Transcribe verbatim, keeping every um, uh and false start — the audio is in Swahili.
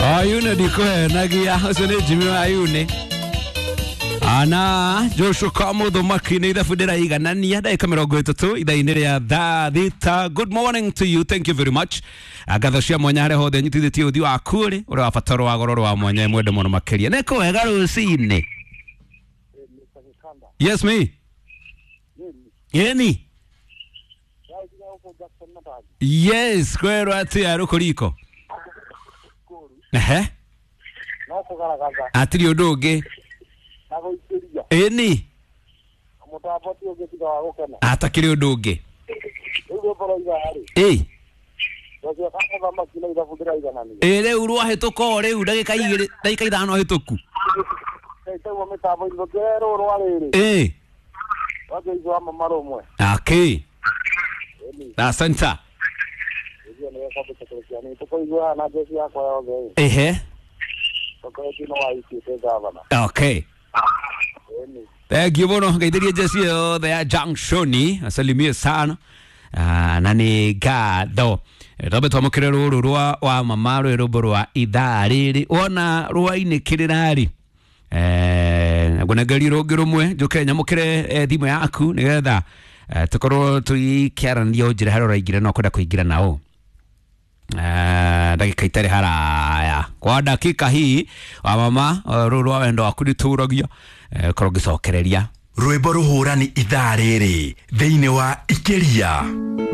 Ayune dikwe nagia usone Jimmy Ayune. Ana Joshua Kamo do makine ida fudera iganania da mirongo itatu ida inere da dita. Good morning to you. Thank you very much. Agathashia mwanyare hode nyitithiti uthi wa kuri uri wa fataro wa gororo wa mwanya mwende mono makeria. Neko wega rucine. Yes me. Yeni. Yes, kwero ati arukoriko. Ehe. No kugaragaza. Atiri undugi. Nago ikiria. Eni. Amuto aboti ogetiga wa gukena. Atakiri undugi. Ugo boro igari. Eh. Dojo kama makina ida fudira iganani. Ere urwa hituko ore ndagika igiri ndagika ithano hituku. Ete wo metabo ndogero rwalere. Eh. Waje izo ama maromwe. Okay. Asante. Ehe. Okay. Thank you bono ngaidiria jesi yo the junctioni asalimie sana. Ah nani gado. Robe twamukire ruru rwa wa mama rwo rwa idhariri ona rwa inikirari. Eh gunagari rogi rumwe juke nyamukire thimu yaku nigetha tukoro tuikiaranio njira haro raigire no kwenda kuingira nao. Eh dakika itare haraya kwa dakika hii wa mama ruru wa wendo akudituragia korogicokereria rwimbo ruhurani ithariri thiini wa ikiria.